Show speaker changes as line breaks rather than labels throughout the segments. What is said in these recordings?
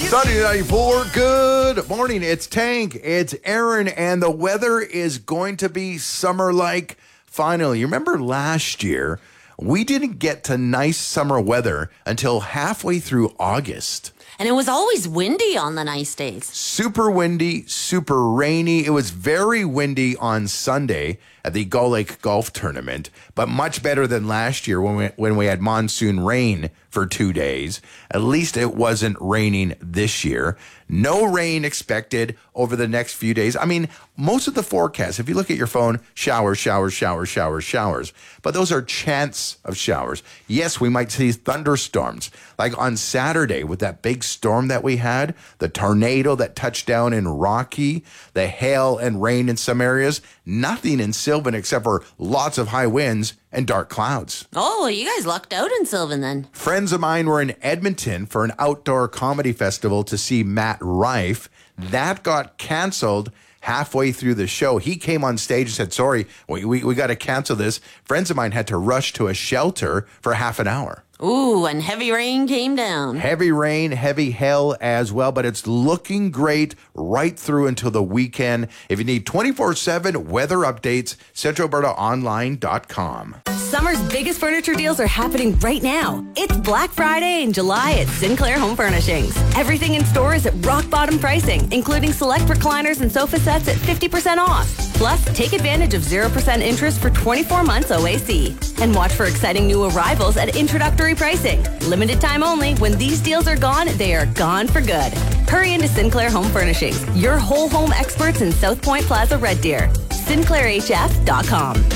Sunday 94, good morning. It's Tank, it's Aaron, and the weather is going to be summer-like finally. You remember last year, we didn't get to nice summer weather until halfway through August.
And it was always windy on the nice days.
Super windy, super rainy. It was very windy on Sunday at the Gull Lake Golf Tournament, but much better than last year when we had monsoon rain for 2 days. At least it wasn't raining this year. No rain expected over the next few days. I mean, most of the forecasts, if you look at your phone, showers. But those are chance of showers. Yes, we might see thunderstorms. Like on Saturday with that big storm that we had, the tornado that touched down in Rocky, the hail and rain in some areas, nothing in Sylvan except for lots of high winds and dark clouds.
Oh, you guys lucked out in Sylvan then.
Friends of mine were in Edmonton for an outdoor comedy festival to see Matt Rife. That got canceled halfway through the show. He came on stage and said, sorry, we got to cancel this. Friends of mine had to rush to a shelter for half an hour.
Ooh, and heavy rain came down.
Heavy rain, heavy hail as well, but it's looking great right through until the weekend. If you need 24/7 weather updates, centralalbertaonline.com.
Summer's biggest furniture deals are happening right now. It's Black Friday in July at Sinclair Home Furnishings. Everything in store is at rock bottom pricing, including select recliners and sofa sets at 50% off. Plus, take advantage of 0% interest for 24 months OAC. And watch for exciting new arrivals at introductory pricing. Limited time only. When these deals are gone, they are gone for good. Hurry into Sinclair Home Furnishings, your whole home experts in South Point Plaza, Red Deer. SinclairHF.com.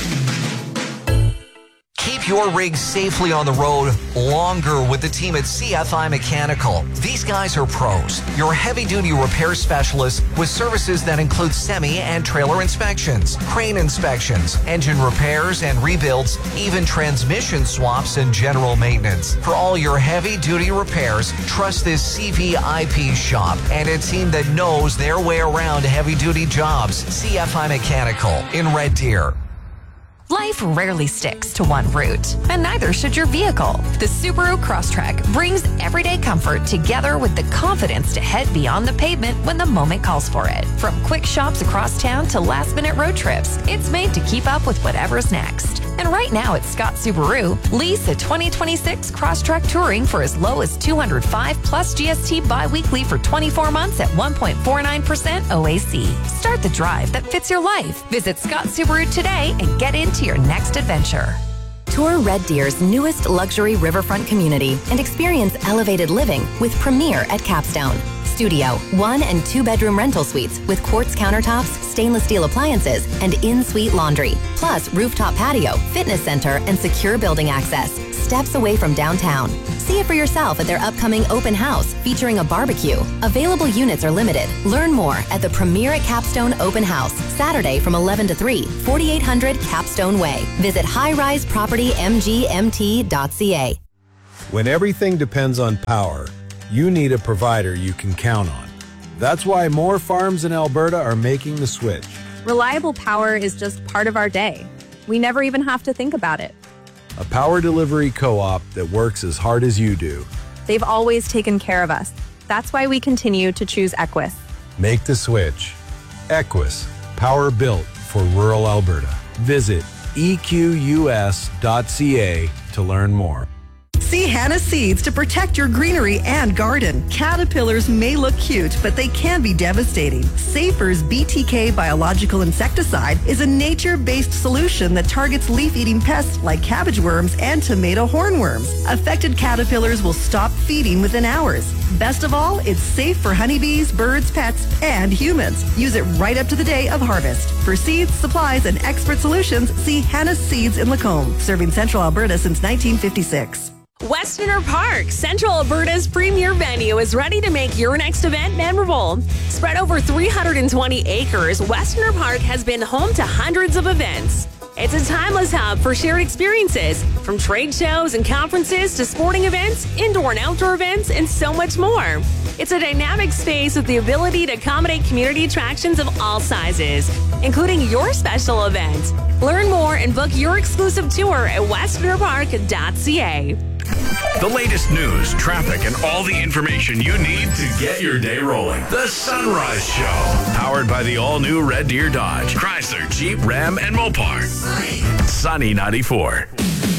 Keep your rig safely on the road longer with the team at CFI Mechanical. These guys are pros, your heavy-duty repair specialists with services that include semi and trailer inspections, crane inspections, engine repairs and rebuilds, even transmission swaps and general maintenance. For all your heavy-duty repairs, trust this CVIP shop and a team that knows their way around heavy-duty jobs. CFI Mechanical in Red Deer.
Life rarely sticks to one route, and neither should your vehicle. The Subaru Crosstrek brings everyday comfort together with the confidence to head beyond the pavement when the moment calls for it. From quick shops across town to last-minute road trips, it's made to keep up with whatever's next. And right now at Scott Subaru, lease a 2026 Crosstrek Touring for as low as $205 plus GST bi-weekly for 24 months at 1.49% OAC. Start the drive that fits your life. Visit Scott Subaru today and get into your next adventure.
Tour Red Deer's newest luxury riverfront community and experience elevated living with Premier at Capstone. Studio, 1 and 2 bedroom rental suites with quartz countertops, stainless steel appliances, and in-suite laundry. Plus rooftop patio, fitness center, and secure building access. Steps away from downtown. See it for yourself at their upcoming open house featuring a barbecue. Available units are limited. Learn more at the Premier at Capstone Open House, Saturday from 11 to 3, 4800 Capstone Way. Visit highrisepropertymgmt.ca.
When everything depends on power, you need a provider you can count on. That's why more farms in Alberta are making the switch.
Reliable power is just part of our day. We never even have to think about it.
A power delivery co-op that works as hard as you do.
They've always taken care of us. That's why we continue to choose Equus.
Make the switch. Equus, power built for rural Alberta. Visit equs.ca to learn more.
See Hannah Seeds to protect your greenery and garden. Caterpillars may look cute, but they can be devastating. Safer's BTK biological insecticide is a nature-based solution that targets leaf-eating pests like cabbage worms and tomato hornworms. Affected caterpillars will stop feeding within hours. Best of all, it's safe for honeybees, birds, pets, and humans. Use it right up to the day of harvest. For seeds, supplies, and expert solutions, see Hannah Seeds in Lacombe, serving Central Alberta since 1956.
Westerner Park, Central Alberta's premier venue, is ready to make your next event memorable. Spread over 320 acres, Westerner Park has been home to hundreds of events. It's a timeless hub for shared experiences, from trade shows and conferences to sporting events, indoor and outdoor events, and so much more. It's a dynamic space with the ability to accommodate community attractions of all sizes, including your special event. Learn more and book your exclusive tour at westernerpark.ca.
The latest news, traffic, and all the information you need to get your day rolling. The Sunrise Show. Powered by the all-new Red Deer Dodge, Chrysler, Jeep, Ram, and Mopar. Sunny 94.